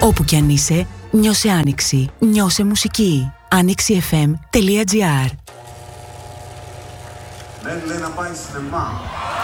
Όπου κι αν είσαι, νιώσε άνοιξη, νιώσε μουσική. AnnexiFM.gr. Δεν λέει να πάει σινεμά.